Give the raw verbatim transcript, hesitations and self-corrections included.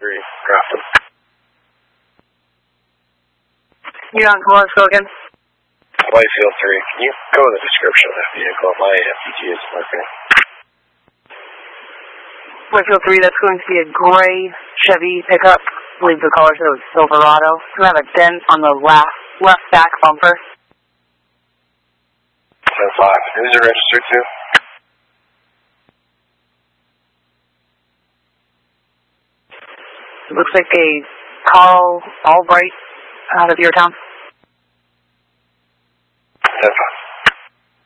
three, Grafton. You're on call, so again? Whitefield three, can you go in the description of that vehicle? My M P G is marking. Whitefield three, that's going to be a gray Chevy pickup. I believe the color said it was Silverado. It's going to have a dent on the left, left back bumper. ten five, who's it registered to? It looks like a Carl Albright out of your town.